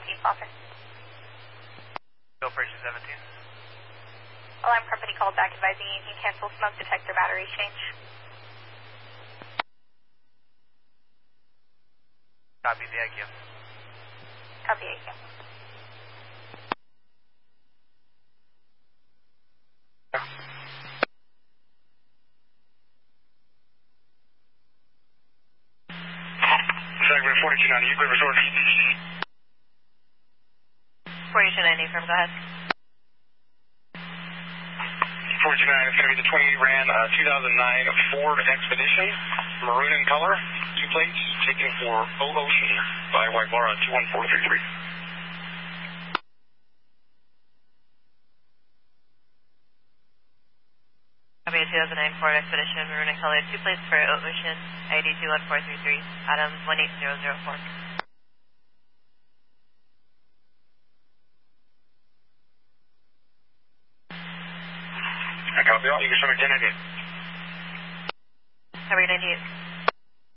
17 Foster. Operation 17. Alarm company called back advising you can cancel smoke detector battery change. Copy the IQ. Copy AQ. Segment 4290, Euclid Resort. 4290, firm, go ahead. 4290, it's going to be the 28 ran 2009 Ford Expedition, maroon in color, 2 plates, taken for Old Ocean by White Laura 21433. Copy a 2009 Ford Expedition, maroon in color, 2 plates for Old Ocean, ID 21433, Adam 18004. I copy all. You can show me 1098. Copy 98.